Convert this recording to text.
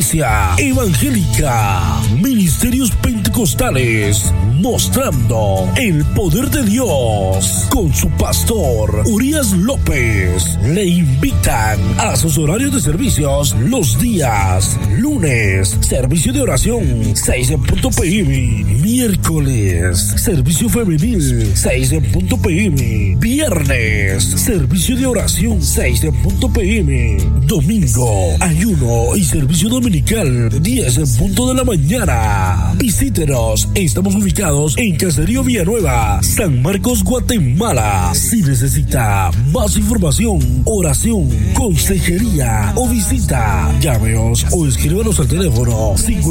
Iglesia Evangélica, Ministerios Pentecostales, mostrando el poder de Dios con su pastor Urias López. Le invitan a sus horarios de servicios los días lunes, servicio de oración 6 p.m, miércoles, servicio femenil 6 p.m, viernes, servicio de oración 6 p.m, domingo, ayuno y servicio dominical 10 de la mañana. Visítenos, estamos ubicados en Caserío Villanueva, San Marcos, Guatemala. Si necesita más información, oración, consejería o visita, llámenos o escríbanos al teléfono